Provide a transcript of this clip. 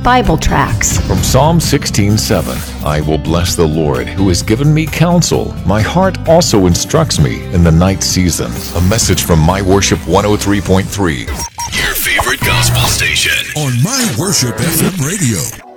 Bible tracts. From Psalm 16:7, I will bless the Lord who has given me counsel. My heart also instructs me in the night season. A message from My Worship 103.3. Your favorite gospel station. On My Worship FM Radio.